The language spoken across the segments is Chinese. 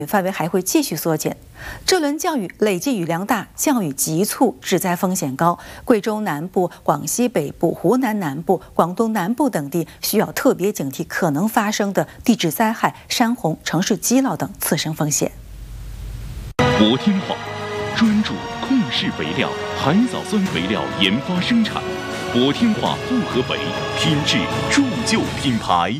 范围还会继续缩减。这轮降雨累计雨量大，降雨急促，致灾风险高。贵州南部、广西北部、湖南南部、广东南部等地需要特别警惕可能发生的地质灾害、山洪、城市积涝等次生风险。 国天化专注控室肥料、海藻酸肥料研发生产，国天化复合肥品质铸就品牌。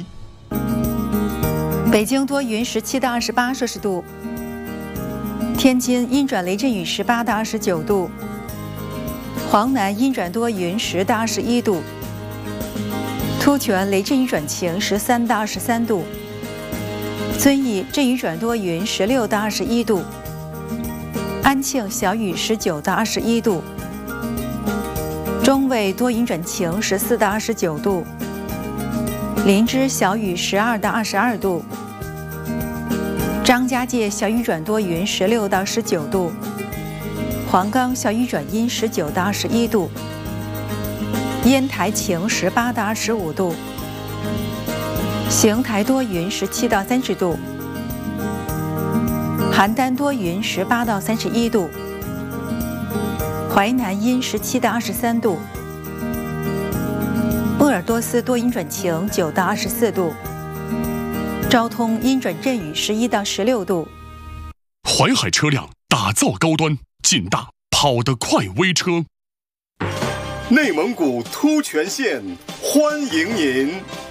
北京多云17到28摄氏度，天津阴转雷阵雨18到29度，黄南阴转多云10到21度，突厥雷阵雨转晴13到23度，遵义阵雨转多云16到21度，安庆小雨19到21度，中卫多云转晴14到29度，林芝小雨12到22度，张家界小雨转多云16到19度，黄冈小雨转阴19到21度，烟台晴18到25度，邢台多云17到30度，邯郸多云18到31度，淮南阴17到23度，鄂尔多斯多云转晴9到24度，昭通阴转阵雨11到16度。 淮海车辆打造高端，劲大跑得快微车。 内蒙古突厥县欢迎您。